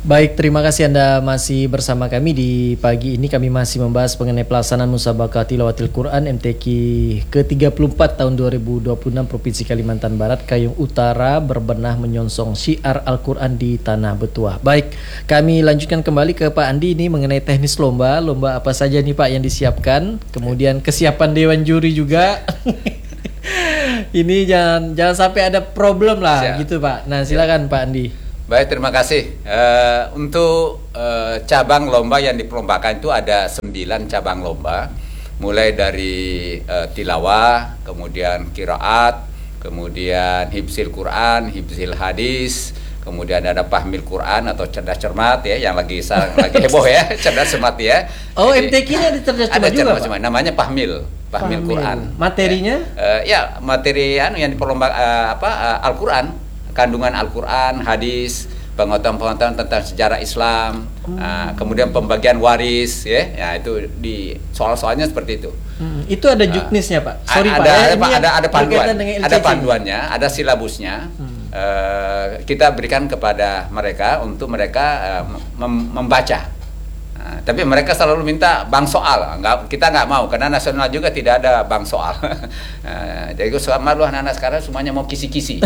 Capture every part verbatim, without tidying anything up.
Baik, terima kasih Anda masih bersama kami di pagi ini. Kami masih membahas mengenai pelaksanaan Musabaqah Tilawatil Quran M T Q ke tiga puluh empat tahun dua ribu dua puluh enam Provinsi Kalimantan Barat. Kayung Utara berbenah menyongsong syiar Al-Quran di Tanah Betuah. Baik, kami lanjutkan kembali ke Pak Andi ini mengenai teknis lomba. Lomba apa saja nih Pak yang disiapkan? Kemudian kesiapan Dewan Juri juga. Ini jangan jangan sampai ada problem lah. Siap. Gitu Pak. Nah silakan Pak Andi. Baik, terima kasih. Uh, untuk uh, cabang lomba yang diperlombakan itu ada sembilan cabang lomba, mulai dari uh, tilawah, kemudian qiraat, kemudian hifzil Quran, hifzil hadis, kemudian ada pahmil Quran atau cerdas cermat ya, yang lagi lagi heboh ya, cerdas cermat ya. Oh, M T Q ini ada cerdas cermat juga, cerdas, namanya pahmil, pahmil, pahmil. Quran. Materinya? Ya, uh, ya materi anu yang diperlombakan uh, apa uh, Al-Quran. Kandungan Al-Quran, hadis, pengetahuan-pengetahuan tentang sejarah Islam, hmm. uh, kemudian pembagian waris, ya, ya itu di soal-soalnya seperti itu. Hmm. Itu ada juknisnya uh, Pak. Sorry ada, Pak, ada, ada, ada, ada panduan, ada panduannya, ada silabusnya. Hmm. Uh, kita berikan kepada mereka untuk mereka uh, mem membaca. Nah, tapi mereka selalu minta bank soal, nggak, kita nggak mau karena nasional juga tidak ada bank soal. Nah, jadi gue sama lu anak-anak sekarang semuanya mau kisi-kisi.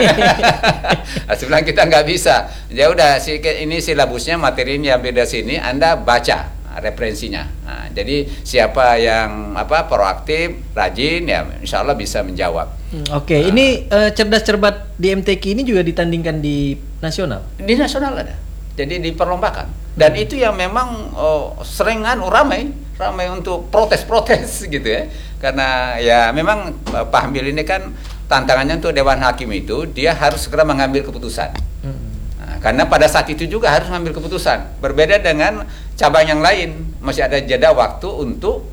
Nah, sebenarnya kita nggak bisa. Ya udah, si ini silabusnya, materinya beda sini, Anda baca referensinya. Nah, jadi siapa yang apa proaktif, rajin, ya insya Allah bisa menjawab. Hmm, Oke, okay. nah, ini uh, cerdas cermat di M T Q ini juga ditandingkan di nasional? Di nasional ada. Jadi diperlombakan. Dan itu yang memang oh, seringan ramai ramai untuk protes-protes gitu ya, karena ya memang Pak Hamil ini kan tantangannya untuk Dewan Hakim itu dia harus segera mengambil keputusan. Nah, karena pada saat itu juga harus mengambil keputusan, berbeda dengan cabang yang lain masih ada jeda waktu untuk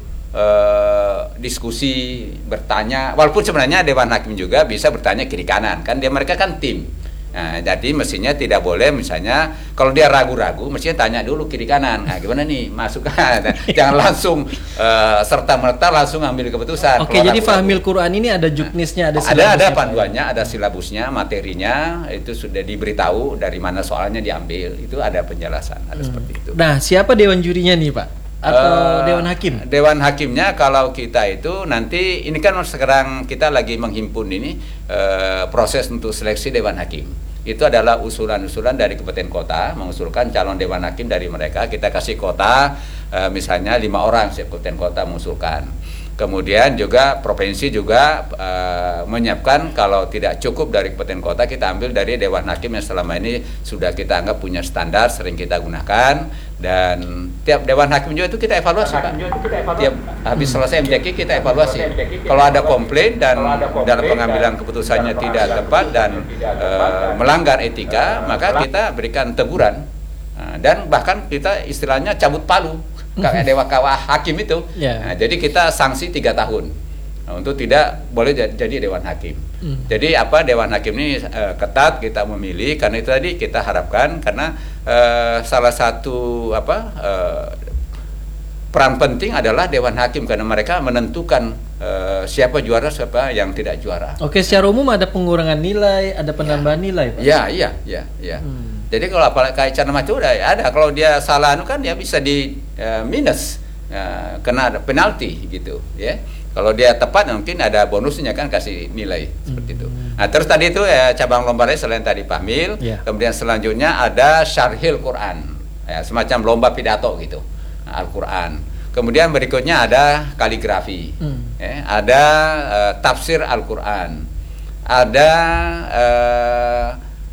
uh, diskusi, bertanya, walaupun sebenarnya Dewan Hakim juga bisa bertanya kiri kanan, kan dia mereka kan tim. Nah, jadi mestinya tidak boleh, misalnya kalau dia ragu-ragu, mestinya tanya dulu kiri kanan. Nah, gimana nih masukkan? Jangan langsung uh, serta merta langsung ambil keputusan. Oke, jadi Fahmil Quran ini ada juknisnya, ada silabusnya. Ada ada panduannya, ada silabusnya, materinya itu sudah diberitahu dari mana soalnya diambil. Itu ada penjelasan, ada hmm. seperti itu. Nah, siapa dewan jurinya nih, Pak? Atau uh, dewan hakim? Dewan hakimnya kalau kita itu nanti ini kan sekarang kita lagi menghimpun ini uh, proses untuk seleksi dewan hakim. Itu adalah usulan-usulan dari kabupaten kota mengusulkan calon dewan hakim dari mereka. Kita kasih kota uh, misalnya lima orang setiap kabupaten kota mengusulkan. Kemudian juga provinsi juga uh, menyiapkan kalau tidak cukup dari kabupaten kota kita ambil dari dewan hakim yang selama ini sudah kita anggap punya standar sering kita gunakan, dan tiap dewan hakim juga itu kita evaluasi Pak. Tiap habis selesai M T Q kita evaluasi. Kalau ada komplain dan dalam pengambilan keputusannya tidak tepat dan uh, melanggar etika, maka kita berikan teguran uh, dan bahkan kita istilahnya cabut palu. Kayak dewan kawah hakim itu, yeah. Nah, jadi kita sanksi tiga tahun nah, untuk tidak boleh jadi dewan hakim. Mm. Jadi apa dewan hakim ini uh, ketat kita memilih karena itu tadi kita harapkan karena uh, salah satu apa uh, peran penting adalah dewan hakim karena mereka menentukan uh, siapa juara siapa yang tidak juara. Oke, secara umum ada pengurangan nilai, ada penambahan ya. nilai, Pak? Ya, iya, iya, iya. Hmm. Jadi kalau apalagi kayak cara macam udah ada, kalau dia salah itu kan dia bisa di uh, minus, uh, kena ada penalti gitu, ya. Kalau dia tepat mungkin ada bonusnya kan kasih nilai hmm. seperti itu. Nah terus tadi itu ya cabang lomba selain tadi Pahmil, yeah. Kemudian selanjutnya ada Syarhil Quran, ya, semacam lomba pidato gitu, nah, Al-Quran. Kemudian berikutnya ada kaligrafi, hmm. ya, ada uh, tafsir Al-Quran, ada uh,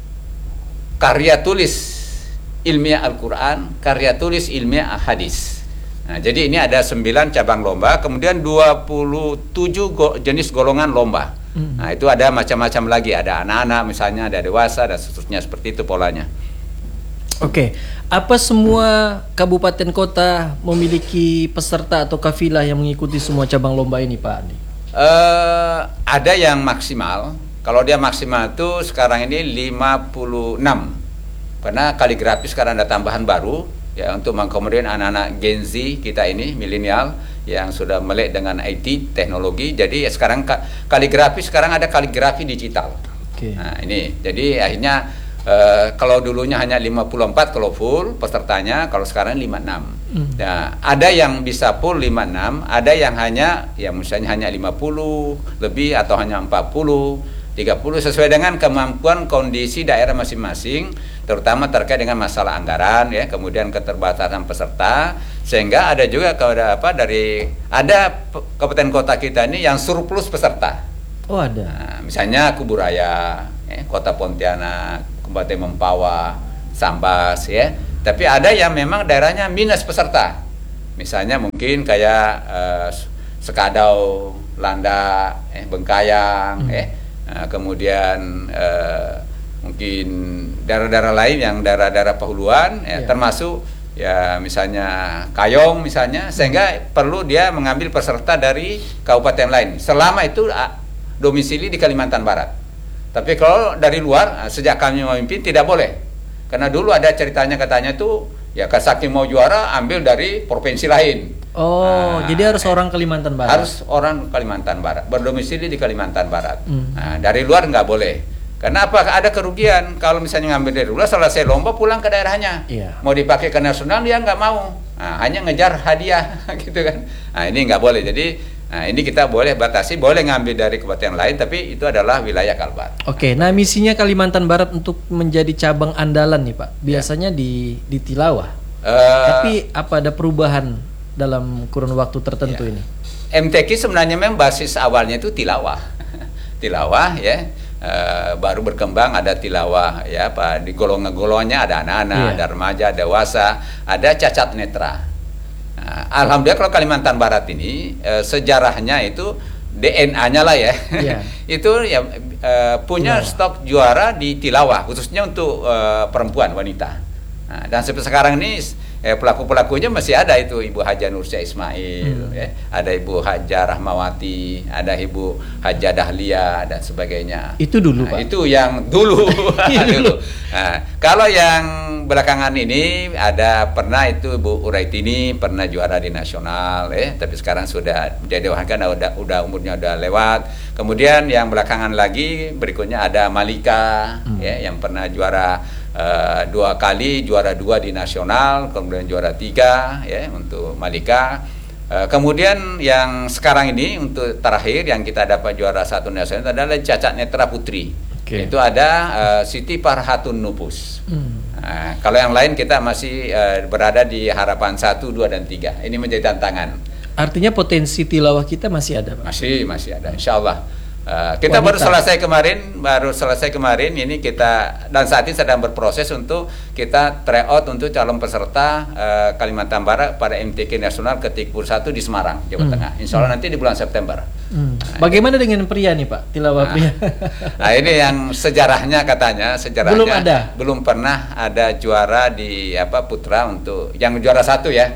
karya tulis ilmiah Al-Quran, karya tulis ilmiah hadis. Nah, jadi ini ada sembilan cabang lomba, kemudian dua puluh tujuh go jenis golongan lomba. Hmm. Nah, itu ada macam-macam lagi, ada anak-anak misalnya, ada dewasa, dan seterusnya, seperti itu polanya. Oke, apa semua kabupaten kota memiliki peserta atau kafilah yang mengikuti semua cabang lomba ini, Pak Andi? Uh, ada yang maksimal. Kalau dia maksimal itu sekarang ini lima puluh enam. Karena kaligrafi sekarang ada tambahan baru ya untuk mengakomodir anak-anak Gen Z kita ini, milenial yang sudah melek dengan I T, teknologi. Jadi ya sekarang kaligrafi sekarang ada kaligrafi digital. Okay. Nah, ini. Jadi akhirnya Uh, kalau dulunya hanya lima puluh empat kalau full pesertanya, kalau sekarang lima puluh enam. Hmm. Nah, ada yang bisa full lima puluh enam, ada yang hanya ya misalnya hanya lima puluh lebih atau hanya empat puluh, tiga puluh sesuai dengan kemampuan kondisi daerah masing-masing, terutama terkait dengan masalah anggaran ya, kemudian keterbatasan peserta, sehingga ada juga kalau ada apa dari ada kabupaten kota kita ini yang surplus peserta. Oh, ada. Nah, misalnya Kuburaya, ya, Kota Pontianak, Kabupaten Mempawah, Sambas ya. Tapi ada yang memang daerahnya minus peserta. Misalnya mungkin kayak eh, Sekadau, Landa, eh, Bengkayang, hmm. eh, nah, kemudian eh, mungkin daerah-daerah lain yang daerah-daerah penghuluan, ya, yeah. termasuk ya misalnya Kayong misalnya, sehingga perlu dia mengambil peserta dari kabupaten lain. Selama itu ah, domisili di Kalimantan Barat. Tapi kalau dari luar, sejak kami memimpin tidak boleh. Karena dulu ada ceritanya katanya tuh, ya saking mau juara ambil dari provinsi lain. Oh, nah, jadi harus orang Kalimantan Barat? Harus orang Kalimantan Barat, berdomisili di Kalimantan Barat. Hmm. Nah, dari luar nggak boleh. Karena apa? Ada kerugian. Kalau misalnya ngambil dari luar, selesai lomba pulang ke daerahnya. Yeah. Mau dipakai ke nasional, dia nggak mau. Nah, hanya ngejar hadiah, gitu kan. Nah, ini nggak boleh. Jadi, nah ini kita boleh batasi, boleh ngambil dari kabupaten lain, tapi itu adalah wilayah Kalbar. Oke, nah misinya Kalimantan Barat untuk menjadi cabang andalan nih Pak, biasanya ya. di di Tilawah. Uh, tapi apa ada perubahan dalam kurun waktu tertentu ya. ini? M T Q sebenarnya memang basis awalnya itu Tilawah, Tilawah ya, uh, baru berkembang ada Tilawah ya, Pak, di golongan-golongannya ada anak-anak, ya. ada remaja, ada dewasa, ada cacat netra. Nah, alhamdulillah kalau Kalimantan Barat ini e, sejarahnya itu D N A-nya lah ya, yeah. itu ya e, punya Tilawah. Stok juara di Tilawah khususnya untuk e, perempuan wanita. Nah, dan sampai sekarang ini e, pelaku-pelakunya masih ada itu Ibu Haja Nursia Ismail, hmm. ya, ada Ibu Haja Rahmawati, ada Ibu Haja Dahlia dan sebagainya. Itu dulu nah, Pak. Itu yang dulu. dulu. Nah, kalau yang belakangan ini ada pernah itu Bu Uraitini pernah juara di nasional ya, tapi sekarang sudah menjadi kan udah udah umurnya udah lewat. Kemudian yang belakangan lagi berikutnya ada Malika hmm. ya, yang pernah juara uh, dua kali, juara dua di nasional, kemudian juara tiga ya untuk Malika. Uh, kemudian yang sekarang ini untuk terakhir yang kita dapat juara satu nasional adalah cacat netra putri. Okay. Itu ada uh, Siti Farhatun Nupus. Hmm. Nah, kalau yang lain kita masih uh, berada di harapan satu, dua, dan tiga. Ini menjadi tantangan. Artinya potensi Tilawah kita masih ada, Pak? Masih, masih ada, insya Allah. Uh, kita Wanita. baru selesai kemarin, baru selesai kemarin. Ini kita dan saat ini sedang berproses untuk kita tryout untuk calon peserta uh, Kalimantan Barat pada M T Q Nasional ke tiga puluh satu di Semarang, Jawa hmm. Tengah. Insya Allah hmm. nanti di bulan September. Hmm. Nah, Bagaimana dengan pria nih Pak, Tilawah nah, pria? Nah ini yang sejarahnya katanya, sejarahnya belum ada, belum pernah ada juara di apa putra untuk yang juara satu ya.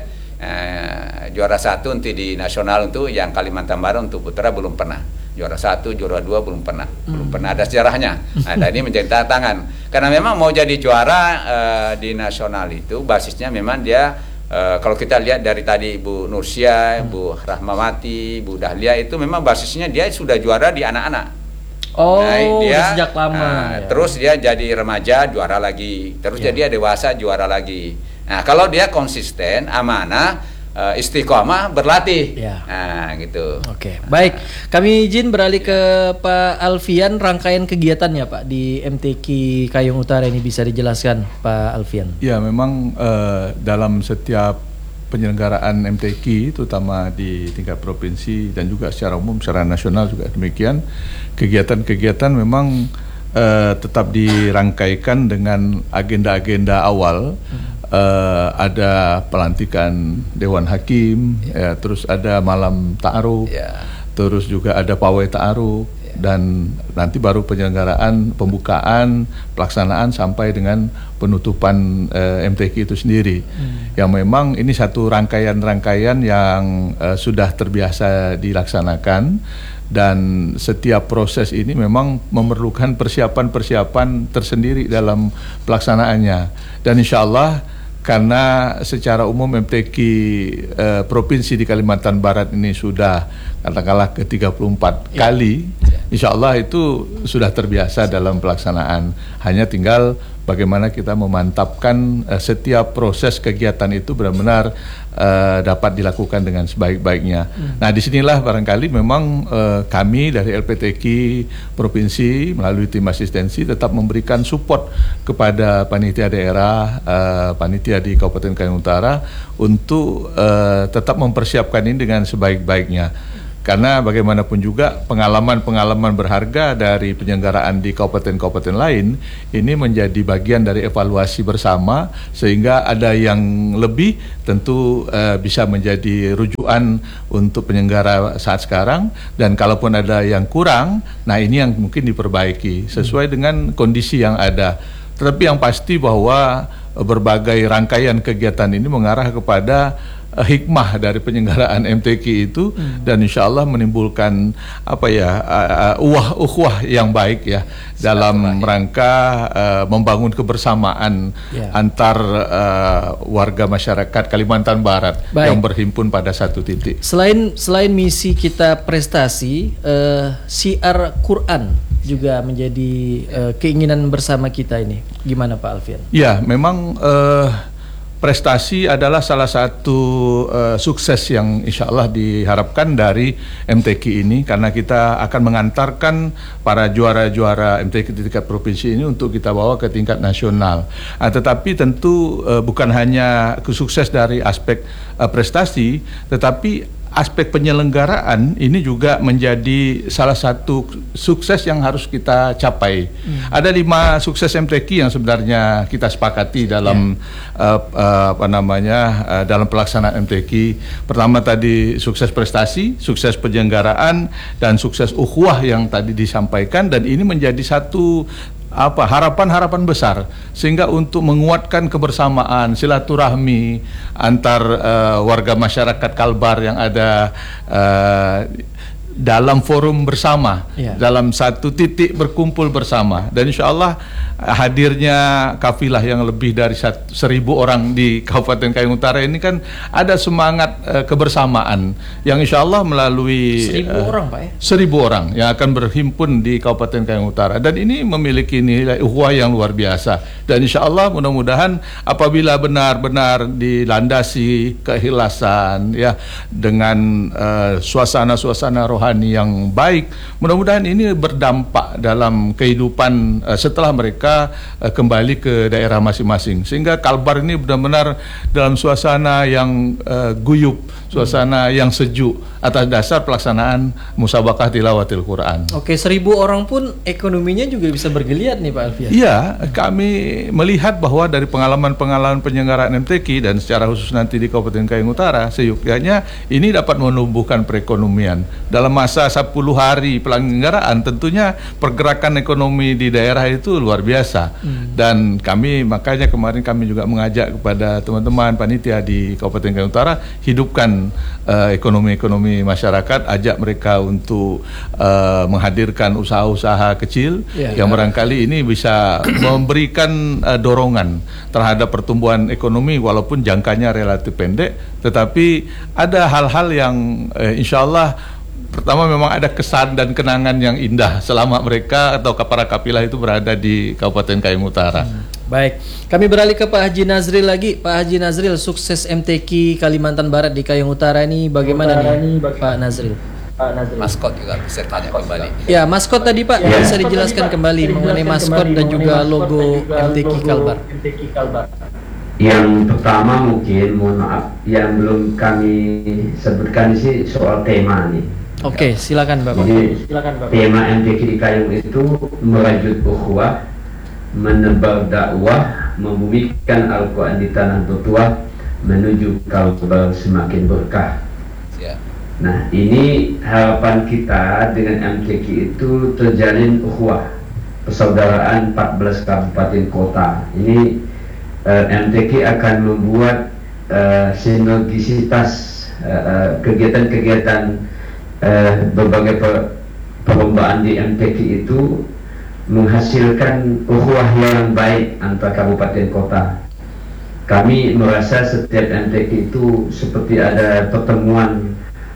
Eh, juara satu untuk di nasional untuk yang Kalimantan Barat untuk putra belum pernah. Juara satu, juara dua belum pernah, hmm. belum pernah ada sejarahnya. Nah, dan ini menjadi tantangan karena memang mau jadi juara uh, di nasional itu basisnya memang dia uh, kalau kita lihat dari tadi Ibu Nursia, hmm. Ibu Rahmawati, Ibu Dahlia itu memang basisnya dia sudah juara di anak-anak. Oh, nah, dia sejak lama. Uh, ya. Terus dia jadi remaja juara lagi, terus ya. jadi dewasa juara lagi. Nah, kalau dia konsisten, amanah, uh, istiqomah, berlatih. Ya. Nah, gitu. Oke, baik. Kami izin beralih ke Pak Alfian, rangkaian kegiatannya Pak di M T Q Kayong Utara ini bisa dijelaskan Pak Alfian? Ya, memang uh, dalam setiap penyelenggaraan M T Q, terutama di tingkat provinsi dan juga secara umum, secara nasional juga demikian, kegiatan-kegiatan memang uh, tetap dirangkaikan dengan agenda-agenda awal. Hmm. Uh, ada pelantikan Dewan Hakim, yeah. ya, terus ada malam ta'aruf, yeah. terus juga ada pawai ta'aruf, yeah. dan nanti baru penyelenggaraan, pembukaan, pelaksanaan sampai dengan penutupan uh, M T Q itu sendiri. Hmm. Yang memang ini satu rangkaian-rangkaian yang uh, sudah terbiasa dilaksanakan. Dan setiap proses ini memang memerlukan persiapan-persiapan tersendiri dalam pelaksanaannya. Dan insya Allah karena secara umum M T Q eh, provinsi di Kalimantan Barat ini sudah katakanlah ke tiga puluh empat ya. kali insya Allah itu sudah terbiasa dalam pelaksanaan. Hanya tinggal bagaimana kita memantapkan uh, setiap proses kegiatan itu benar-benar uh, dapat dilakukan dengan sebaik-baiknya. Hmm. Nah, disinilah barangkali memang uh, kami dari L P T K Provinsi melalui tim asistensi tetap memberikan support kepada panitia daerah, uh, panitia di Kabupaten Kayong Utara untuk uh, tetap mempersiapkan ini dengan sebaik-baiknya. Karena bagaimanapun juga pengalaman-pengalaman berharga dari penyelenggaraan di kabupaten-kabupaten lain ini menjadi bagian dari evaluasi bersama, sehingga ada yang lebih tentu uh, bisa menjadi rujukan untuk penyelenggara saat sekarang, dan kalaupun ada yang kurang, nah ini yang mungkin diperbaiki sesuai dengan kondisi yang ada. Tetapi yang pasti bahwa berbagai rangkaian kegiatan ini mengarah kepada uh, hikmah dari penyelenggaraan M T Q itu, hmm. dan insya Allah menimbulkan apa ya uh, uwah-ukhwah yang baik ya dalam rangka uh, membangun kebersamaan yeah. antar uh, warga masyarakat Kalimantan Barat baik. Yang berhimpun pada satu titik. Selain selain misi kita prestasi, uh, siar Quran juga menjadi uh, keinginan bersama kita ini. Gimana Pak Alfian? Ya, memang uh, prestasi adalah salah satu uh, sukses yang insya Allah diharapkan dari M T Q ini, karena kita akan mengantarkan para juara-juara M T Q di tingkat provinsi ini untuk kita bawa ke tingkat nasional. Uh, tetapi tentu uh, bukan hanya sukses dari aspek uh, prestasi, tetapi aspek penyelenggaraan ini juga menjadi salah satu sukses yang harus kita capai. Hmm. Ada lima sukses M T Q yang sebenarnya kita sepakati dalam yeah. uh, uh, apa namanya uh, dalam pelaksanaan M T Q. Pertama tadi sukses prestasi, sukses penyelenggaraan, dan sukses ukhuwah yang tadi disampaikan, dan ini menjadi satu apa harapan-harapan besar, sehingga untuk menguatkan kebersamaan, silaturahmi antar uh, warga masyarakat Kalbar yang ada uh, dalam forum bersama, yeah. dalam satu titik berkumpul bersama, dan insya Allah hadirnya kafilah yang lebih dari satu, seribu orang di Kabupaten Kayong Utara ini kan ada semangat uh, kebersamaan yang insya Allah melalui seribu uh, orang Pak ya? seribu orang yang akan berhimpun di Kabupaten Kayong Utara, dan ini memiliki nilai ukhuwah yang luar biasa, dan insya Allah mudah-mudahan apabila benar-benar dilandasi keikhlasan ya dengan uh, suasana-suasana rohani yang baik, mudah-mudahan ini berdampak dalam kehidupan uh, setelah mereka uh, kembali ke daerah masing-masing, sehingga Kalbar ini benar-benar dalam suasana yang uh, guyup, suasana hmm. yang sejuk atas dasar pelaksanaan musabaqah tilawatil Quran. Oke, seribu orang pun ekonominya juga bisa bergeliat nih Pak Alfian. Iya, kami melihat bahwa dari pengalaman-pengalaman penyelenggaraan M T Q dan secara khusus nanti di Kabupaten Kayong Utara, seyogyanya ini dapat menumbuhkan perekonomian. Dalam masa sepuluh hari penyelenggaraan, tentunya pergerakan ekonomi di daerah itu luar biasa. Hmm. Dan kami makanya kemarin kami juga mengajak kepada teman-teman panitia di Kabupaten Kayong Utara, hidupkan uh, ekonomi-ekonomi masyarakat, ajak mereka untuk uh, menghadirkan usaha-usaha kecil yeah, yang yeah. barangkali ini bisa memberikan uh, dorongan terhadap pertumbuhan ekonomi walaupun jangkanya relatif pendek, tetapi ada hal-hal yang uh, insya Allah pertama memang ada kesan dan kenangan yang indah selama mereka atau para kafilah itu berada di Kabupaten Kayong Utara. Hmm. Baik, kami beralih ke Pak Haji Nazril lagi. Pak Haji Nazril, sukses M T Q Kalimantan Barat di Kayong Utara ini bagaimana Utara nih, bagaimana? Pak Nazril? Pak Nazril. Maskot juga bisa tanya kembali. Ya, maskot tadi Pak, ya, bisa dijelaskan kembali mengenai maskot dan juga logo M T Q Kalbar. Yang pertama mungkin, mohon maaf, yang belum kami sebutkan sih soal tema nih. Oke, silakan Bapak. Jadi, silakan Bapak. Tema M T Q di Kayong itu merajut ukhuwah, menebar dakwah, membumikan Al-Quran di tanah tertua, menuju Kalbar semakin berkah. Yeah. Nah, ini harapan kita dengan M T Q itu terjalin ukhuwah, persaudaraan empat belas kabupaten kota. Ini uh, M T Q akan membuat uh, sinergisitas kegiatan-kegiatan uh, uh, berbagai per perlombaan di M T Q itu menghasilkan ukhuwah yang baik antar kabupaten kota. Kami merasa setiap M T Q itu seperti ada pertemuan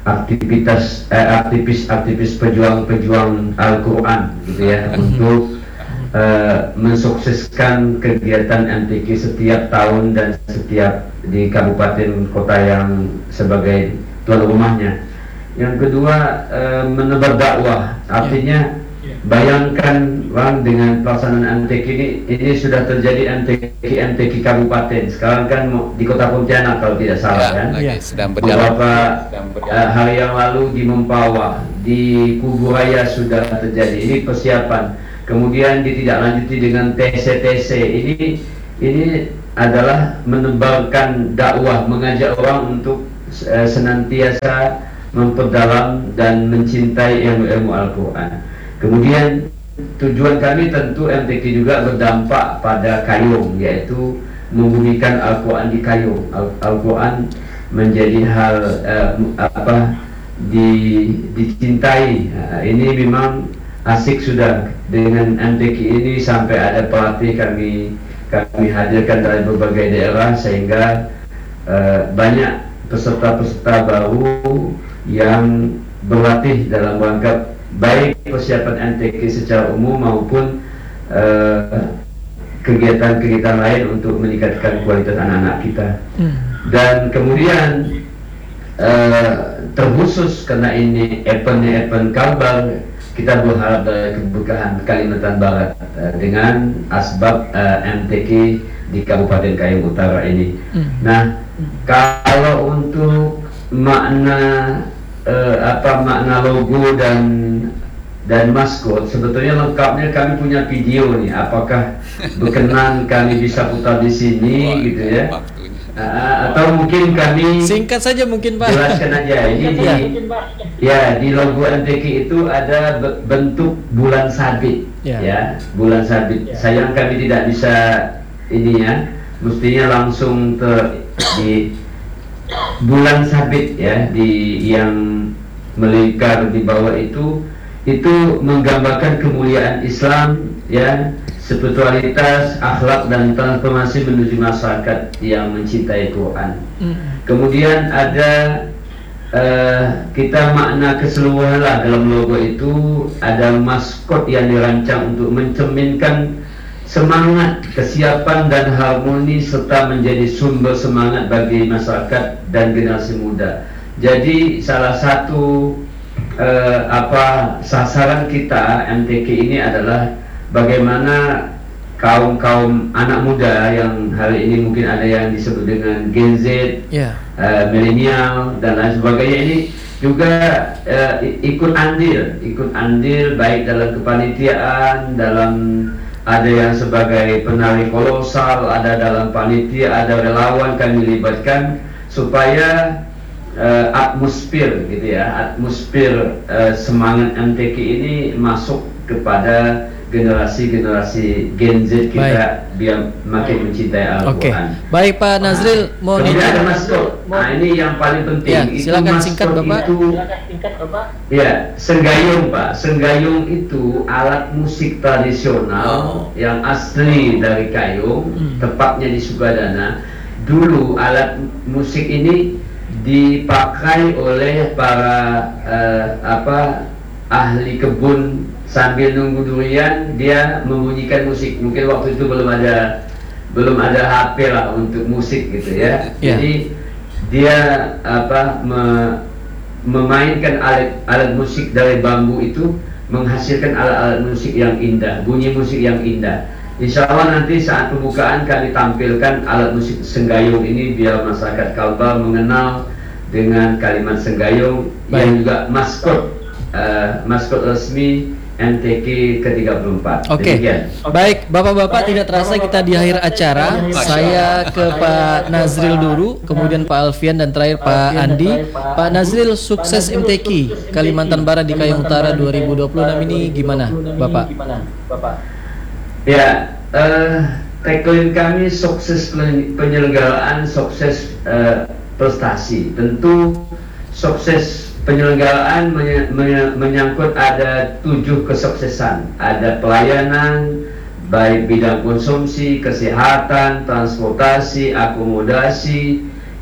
aktivitas eh, aktivis-aktivis pejuang-pejuang Al-Quran gitu ya untuk uh, mensukseskan kegiatan M T Q setiap tahun dan setiap di kabupaten kota yang sebagai tuan rumahnya. Yang kedua, uh, menebar dakwah, artinya bayangkan Bang, dengan pelaksanaan M T Q ini, ini sudah terjadi M T Q M T Q kabupaten. Sekarang kan di kota Pontianak kalau tidak salah Ya, kan. lagi sedang berjalan. Beberapa uh, hari yang lalu di Mempawah, di Kubu Raya sudah terjadi. Ini persiapan. Kemudian ditindaklanjuti dengan T C T C. Ini ini adalah menebarkan dakwah, mengajak orang untuk uh, senantiasa memperdalam dan mencintai ilmu-ilmu Al-Quran. Kemudian tujuan kami tentu M T Q juga berdampak pada Kayong, yaitu membumikan Al-Quran di Kayong. Al-Quran menjadi hal uh, apa di, dicintai. Uh, ini memang asik sudah dengan M T Q ini, sampai ada pelatih kami kami hadirkan dari berbagai daerah sehingga uh, banyak peserta-peserta baru yang berlatih dalam rangka baik persiapan M T Q secara umum maupun kegiatan-kegiatan uh, lain untuk meningkatkan kualitas anak-anak kita. Hmm. Dan kemudian uh, terkhusus karena ini eventnya event Kalbar, kita berharap dari keberkahan Kalimantan Barat uh, dengan asbab uh, M T Q di Kabupaten Kayong Utara ini. Hmm. Nah, kalau untuk makna uh, apa makna logo dan dan maskot, sebetulnya lengkapnya kami punya video nih. Apakah berkenan kami bisa putar di sini? Wah, gitu ya? Uh, atau mungkin kami singkat saja mungkin Pak. Jelaskan aja. Ini di, ya di logo M T Q itu ada bentuk bulan sabit, ya, ya bulan sabit. Ya. Sayang kami tidak bisa ini ya, mestinya langsung ter di bulan sabit ya, di yang melingkar di bawah itu. Itu menggambarkan kemuliaan Islam ya, spiritualitas, akhlak dan transformasi menuju masyarakat yang mencintai Quran. Mm. Kemudian ada uh, kita makna keseluruhan lah dalam logo itu, ada maskot yang dirancang untuk mencerminkan semangat, kesiapan dan harmoni serta menjadi sumber semangat bagi masyarakat dan generasi muda. Jadi salah satu Uh, apa sasaran kita M T Q ini adalah bagaimana kaum-kaum anak muda yang hari ini mungkin ada yang disebut dengan Gen Z, yeah. uh, milenial dan lain sebagainya, ini juga uh, ikut andil, ikut andil baik dalam kepanitiaan, dalam ada yang sebagai penari kolosal, ada dalam panitia, ada relawan kami libatkan supaya Uh, atmosfer gitu ya, atmosfer uh, semangat M T Q ini masuk kepada generasi-generasi Gen Z kita. Baik. Biar makin mencintai Al-Quran. Okay. Baik Pak Nazril, nah, mau kemudian ada maskot. Nah ini yang paling penting. Ya, itu silakan singkat Bapak. Itu, ya, senggayung Pak. Senggayung itu alat musik tradisional oh. yang asli dari Kayong, hmm. tepatnya di Sugadana. Dulu alat musik ini dipakai oleh para uh, apa ahli kebun sambil nunggu durian, dia membunyikan musik. Mungkin waktu itu belum ada belum ada H P lah untuk musik gitu ya. Yeah. Jadi dia apa me, memainkan alat alat musik dari bambu itu menghasilkan alat-alat musik yang indah, bunyi musik yang indah. Insya Allah nanti saat pembukaan kami tampilkan alat musik senggayung ini biar masyarakat Kalbar mengenal dengan kalimat senggayung. Baik. Yang juga maskot uh, maskot resmi M T Q ke tiga puluh empat. Oke. Okay. Baik, Bapak-bapak, tidak terasa kita di akhir acara. Saya ke Pak Nazril dulu, kemudian Pak Alfian dan terakhir Pak Andi. Pak Nazril, sukses M T Q Kalimantan Barat di Kayong Utara dua ribu dua puluh enam ini gimana, Bapak? Ya, uh, tagline kami sukses penyelenggaraan, sukses uh, prestasi. Tentu sukses penyelenggaraan menyangkut ada tujuh kesuksesan. Ada pelayanan, baik bidang konsumsi, kesehatan, transportasi, akomodasi,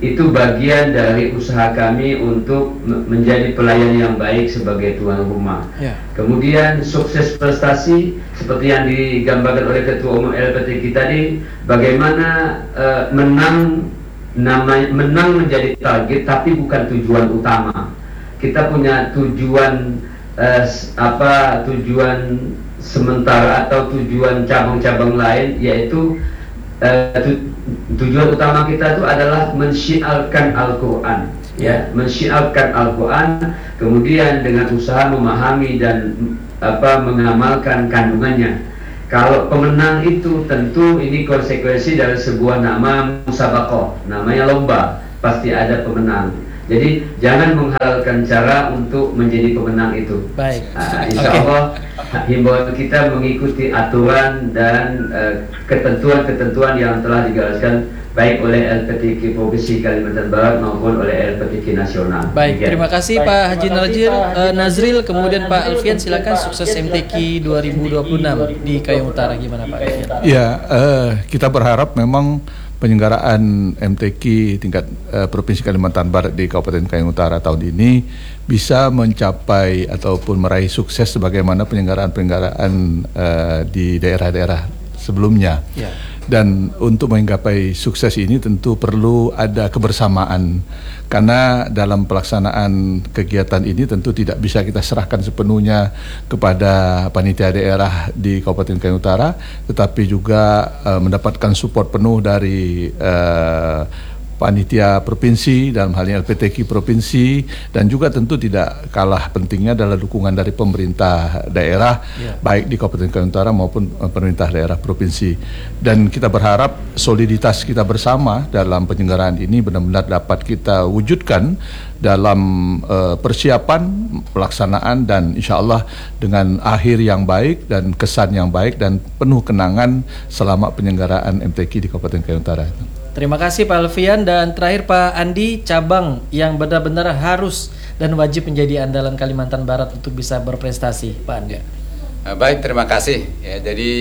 itu bagian dari usaha kami untuk menjadi pelayan yang baik sebagai tuan rumah. Ya. Kemudian sukses prestasi seperti yang digambarkan oleh Ketua Umum L P T K tadi, bagaimana uh, menang nama, menang menjadi target tapi bukan tujuan utama. Kita punya tujuan uh, apa tujuan sementara atau tujuan cabang-cabang lain, yaitu uh, tu, tujuan utama kita itu adalah mensyiarkan Al-Quran, ya, mensyiarkan Al-Quran, kemudian dengan usaha memahami dan apa mengamalkan kandungannya. Kalau pemenang itu tentu ini konsekuensi dari sebuah nama musabaqah, namanya lomba, pasti ada pemenang. Jadi jangan menghalalkan cara untuk menjadi pemenang itu. Baik. Nah, insya Allah himbauan kita mengikuti aturan dan ketentuan-ketentuan uh, yang telah digariskan baik oleh L P T K Provinsi Kalimantan Barat maupun oleh L P T K Nasional. Baik, terima kasih baik, Pak Haji Nazril, uh, Nazril, kemudian Pak Alfian, silakan sukses M T Q dua ribu dua puluh enam di Kayong Utara, gimana Pak Alfian? Ya, uh, kita berharap memang penyelenggaraan M T Q tingkat uh, Provinsi Kalimantan Barat di Kabupaten Kayong Utara tahun ini bisa mencapai ataupun meraih sukses sebagaimana penyelenggaraan-penyelenggaraan uh, di daerah-daerah sebelumnya. Ya. Dan untuk menggapai sukses ini tentu perlu ada kebersamaan, karena dalam pelaksanaan kegiatan ini tentu tidak bisa kita serahkan sepenuhnya kepada panitia daerah di Kabupaten Kayong Utara, tetapi juga uh, mendapatkan support penuh dari uh, panitia provinsi, dalam hal ini L P T Q provinsi, dan juga tentu tidak kalah pentingnya adalah dukungan dari pemerintah daerah, ya, baik di Kabupaten Kayong Utara maupun pemerintah daerah provinsi. Dan kita berharap soliditas kita bersama dalam penyelenggaraan ini benar-benar dapat kita wujudkan dalam uh, persiapan pelaksanaan, dan insya Allah dengan akhir yang baik dan kesan yang baik dan penuh kenangan selama penyelenggaraan M T Q di Kabupaten Kayong Utara. Terima kasih Pak Alfian, dan terakhir Pak Andi, cabang yang benar-benar harus dan wajib menjadi andalan Kalimantan Barat untuk bisa berprestasi, Pak Andi. Ya. Baik, terima kasih. Ya, jadi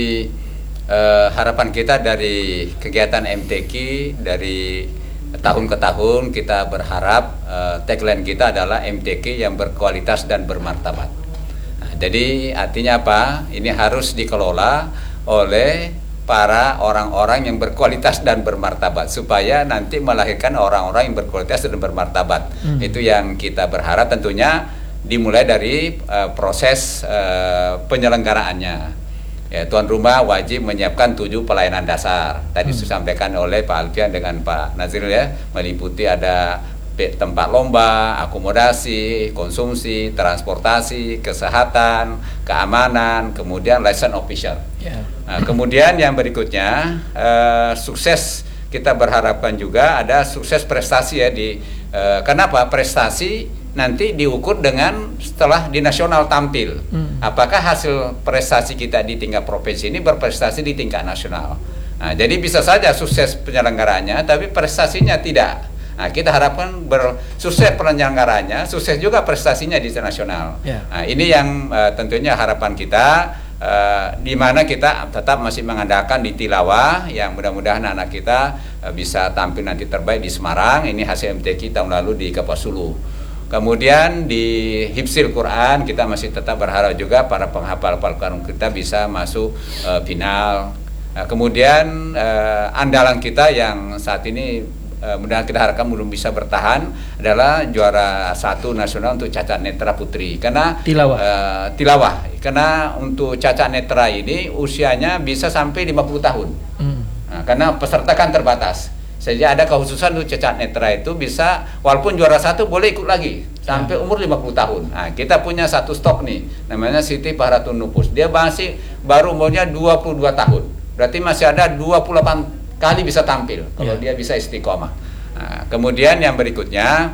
eh, harapan kita dari kegiatan M T Q dari tahun ke tahun kita berharap eh, tagline kita adalah M T Q yang berkualitas dan bermartabat. Nah, jadi artinya apa? Ini harus dikelola oleh para orang-orang yang berkualitas dan bermartabat supaya nanti melahirkan orang-orang yang berkualitas dan bermartabat. Hmm. Itu yang kita berharap, tentunya dimulai dari uh, proses uh, penyelenggaraannya. Ya, tuan rumah wajib menyiapkan tujuh pelayanan dasar. Tadi hmm. disampaikan oleh Pak Alfian dengan Pak Nazril, ya, meliputi ada tempat lomba, akomodasi, konsumsi, transportasi, kesehatan, keamanan, kemudian license official. Yeah. Nah, kemudian yang berikutnya uh, sukses kita berharapkan juga ada sukses prestasi, ya, di uh, kenapa prestasi nanti diukur dengan setelah di nasional tampil. Hmm. Apakah hasil prestasi kita di tingkat provinsi ini berprestasi di tingkat nasional? Nah, jadi bisa saja sukses penyelenggaraannya, tapi prestasinya tidak. Nah, kita harapkan bersukses penyelenggaranya, sukses juga prestasinya di nasional. Yeah. Nah, ini yang uh, tentunya harapan kita, uh, di mana kita tetap masih mengandalkan di tilawah, yang mudah-mudahan anak kita uh, bisa tampil nanti terbaik di Semarang. Ini hasil M T Q tahun lalu di Kapuas Hulu. Kemudian di hifzil Quran kita masih tetap berharap juga para penghafal Al-Quran kita bisa masuk uh, final. Nah, kemudian uh, andalan kita yang saat ini Uh, mudah kita harapkan belum bisa bertahan adalah juara satu nasional untuk cacat netra putri, karena tilawah. Uh, tilawah karena untuk cacat netra ini usianya bisa sampai lima puluh tahun. Mm. Nah, karena peserta kan terbatas, sehingga ada kekhususan untuk cacat netra itu bisa walaupun juara satu boleh ikut lagi sampai yeah. umur lima puluh tahun. Nah, kita punya satu stok nih namanya Siti Fahratun Nufus, dia masih baru umurnya dua puluh dua tahun, berarti masih ada dua puluh delapan kali bisa tampil kalau yeah. dia bisa istiqomah. Nah, kemudian yang berikutnya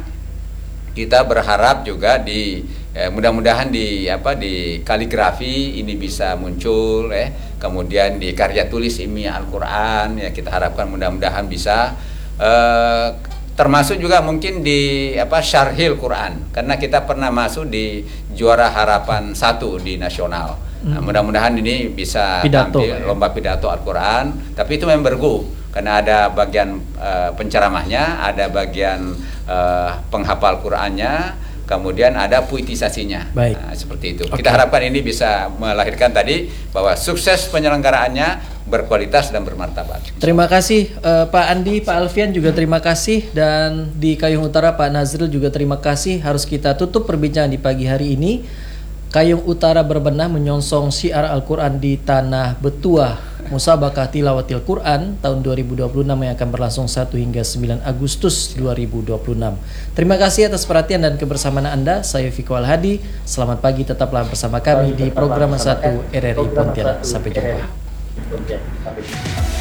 kita berharap juga di eh, mudah-mudahan di apa di kaligrafi ini bisa muncul, eh kemudian di karya tulis ilmiah Al-Qur'an, ya kita harapkan mudah-mudahan bisa, eh, termasuk juga mungkin di apa syarhil Quran, karena kita pernah masuk di juara harapan satu di nasional. Nah, mudah-mudahan ini bisa pidato, tampil lomba pidato Al-Quran, tapi itu memang bergu karena ada bagian uh, penceramahnya, ada bagian uh, penghafal Qur'annya, kemudian ada puitisasinya. Baik. Nah, seperti itu. Oke. Kita harapkan ini bisa melahirkan tadi bahwa sukses penyelenggaraannya berkualitas dan bermartabat. Terima kasih uh, Pak Andi, Pak Alfian juga terima kasih, dan di Kayong Utara Pak Nazril juga terima kasih. Harus kita tutup perbincangan di pagi hari ini. Kayong Utara berbenah menyongsong syiar Al-Quran di Tanah Betuah Musabakah Tilawatil Quran tahun dua ribu dua puluh enam yang akan berlangsung satu hingga sembilan Agustus dua ribu dua puluh enam. Terima kasih atas perhatian dan kebersamaan Anda. Saya Fiko Al-Hadi. Selamat pagi, tetaplah bersama kami di program satu R R I Pontianak. Sampai jumpa.